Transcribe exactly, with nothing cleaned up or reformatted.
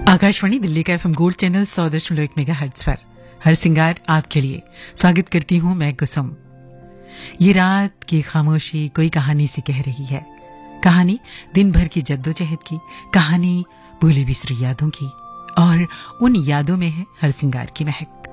आकाशवाणी दिल्ली का FM gold channel सौ दशमलव एक मेगाहर्ट्ज पर हर सिंगार आपके लिए स्वागत करती हूं मैं कुसुम। ये रात की खामोशी कोई कहानी सी कह रही है, कहानी दिन भर की जद्दोजहद की, कहानी भूली बिसरी यादों की, और उन यादों में है हर सिंगार की महक।